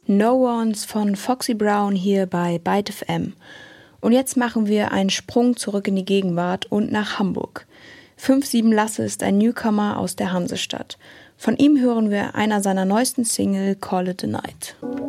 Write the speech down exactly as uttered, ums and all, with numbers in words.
No Ones von Foxy Brown hier bei Byte F M. Und jetzt machen wir einen Sprung zurück in die Gegenwart und nach Hamburg. fünf sieben Lasse ist ein Newcomer aus der Hansestadt. Von ihm hören wir einer seiner neuesten Single, Call It a Night.